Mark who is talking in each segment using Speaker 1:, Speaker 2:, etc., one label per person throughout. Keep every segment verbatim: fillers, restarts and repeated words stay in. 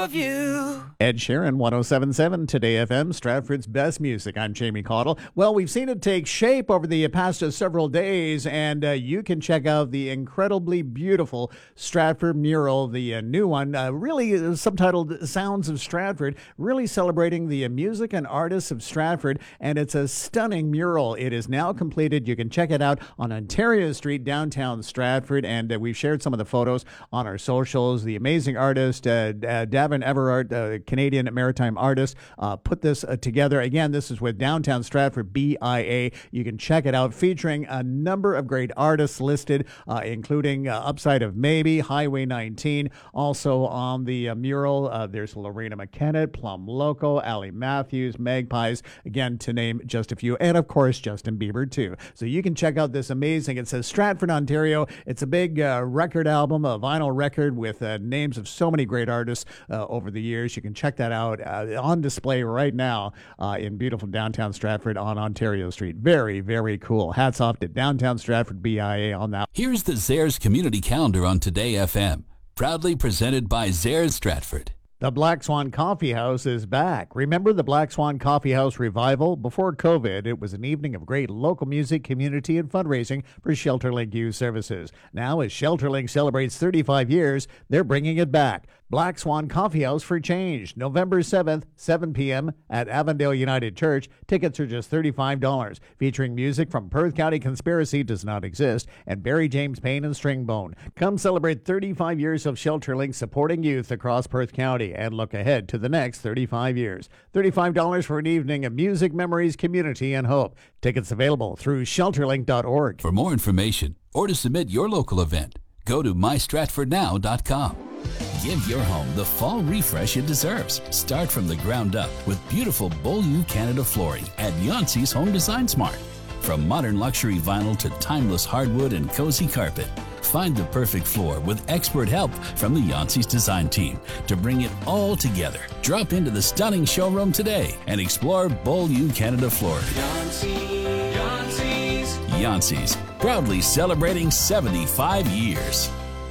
Speaker 1: of you.
Speaker 2: Ed Sheeran, one oh seven point seven, Today F M, Stratford's best music. I'm Jamie Caudle. Well, we've seen it take shape over the past uh, several days, and uh, you can check out the incredibly beautiful Stratford mural, the uh, new one, uh, really uh, subtitled Sounds of Stratford, really celebrating the uh, music and artists of Stratford, and it's a stunning mural. It is now completed. You can check it out on Ontario Street, downtown Stratford, and uh, we've shared some of the photos on our socials. The amazing artist, uh, uh, Davin Everard, uh, Canadian maritime artist, uh, put this uh, together. Again, this is with Downtown Stratford, B I A. You can check it out, featuring a number of great artists listed, uh, including uh, Upside of Maybe, Highway nineteen. Also on the uh, mural, uh, there's Lorena McKenna, Plum Loco, Ali Matthews, Magpies, again, to name just a few, and of course, Justin Bieber, too. So you can check out this amazing, it says Stratford, Ontario. It's a big uh, record album, a vinyl record with uh, names of so many great artists uh, over the years. You can check that out uh, on display right now uh, in beautiful downtown Stratford on Ontario Street. Very, very cool. Hats off to Downtown Stratford B I A on that.
Speaker 3: Here's the Zehrs Community Calendar on Today F M, proudly presented by Zehrs Stratford.
Speaker 2: The Black Swan Coffee House is back. Remember the Black Swan Coffee House revival? Before COVID, it was an evening of great local music, community, and fundraising for ShelterLink Youth Services. Now, as ShelterLink celebrates thirty-five years, they're bringing it back. Black Swan Coffee House for Change, November seventh, seven p.m. at Avondale United Church. Tickets are just thirty-five dollars, featuring music from Perth County Conspiracy Does Not Exist and Barry James Payne and Stringbone. Come celebrate thirty-five years of ShelterLink supporting youth across Perth County and look ahead to the next thirty-five years. thirty-five dollars for an evening of music, memories, community, and hope. Tickets available through shelterlink dot org.
Speaker 3: For more information or to submit your local event, go to my stratford now dot com. Give your home the fall refresh it deserves. Start from the ground up with beautiful Beaulieu Canada flooring at Yancey's Home Design Smart. From modern luxury vinyl to timeless hardwood and cozy carpet, find the perfect floor with expert help from the Yancey's design team to bring it all together. Drop into the stunning showroom today and explore Beaulieu Canada flooring.
Speaker 1: Yancey, Yancey's.
Speaker 3: Yancey's, proudly celebrating seventy-five years.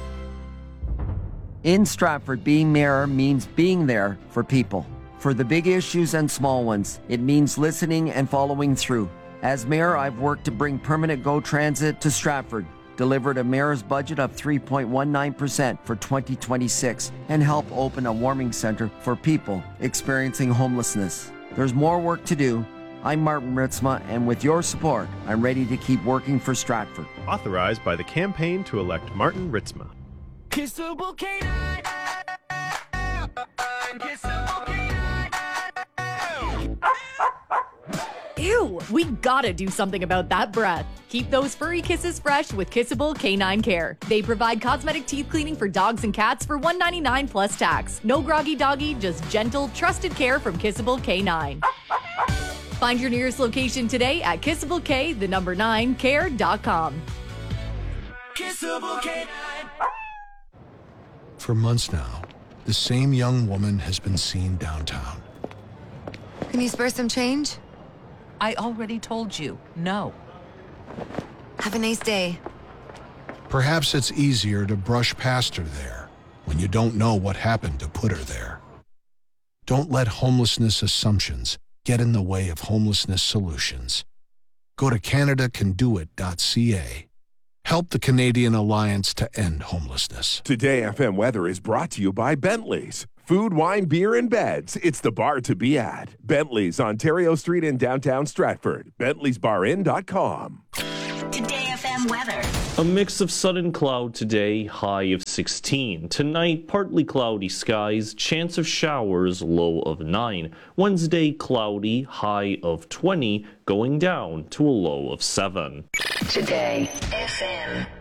Speaker 4: In Stratford, being mayor means being there for people. For the big issues and small ones, it means listening and following through. As mayor, I've worked to bring permanent GO Transit to Stratford, delivered a mayor's budget of three point one nine percent for twenty twenty-six, and help open a warming center for people experiencing homelessness. There's more work to do. I'm Martin Ritzma, and with your support, I'm ready to keep working for Stratford.
Speaker 5: Authorized by the campaign to elect Martin Ritzma.
Speaker 1: Kissable canine. Kissable canine.
Speaker 6: Ew, we gotta do something about that breath. Keep those furry kisses fresh with Kissable Canine Care. They provide cosmetic teeth cleaning for dogs and cats for one hundred ninety-nine dollars plus tax. No groggy doggy, just gentle, trusted care from Kissable Canine. Find your nearest location today at kissable k, the number nine, care dot com.
Speaker 1: Kissable canine.
Speaker 7: For months now, the same young woman has been seen downtown.
Speaker 8: Can you spare some change?
Speaker 9: I already told you, no.
Speaker 8: Have a nice day.
Speaker 7: Perhaps it's easier to brush past her there when you don't know what happened to put her there. Don't let homelessness assumptions get in the way of homelessness solutions. Go to canada can do it dot c a. Help the Canadian Alliance to End Homelessness.
Speaker 10: Today F M weather is brought to you by Bentley's. Food, wine, beer, and beds. It's the bar to be at. Bentley's, Ontario Street in downtown Stratford. Bentley's Bar Inn dot com.
Speaker 11: Today F M weather.
Speaker 12: A mix of sun and cloud today, high of sixteen. Tonight, partly cloudy skies, chance of showers, low of nine. Wednesday, cloudy, high of twenty, going down to a low of seven.
Speaker 11: Today F M.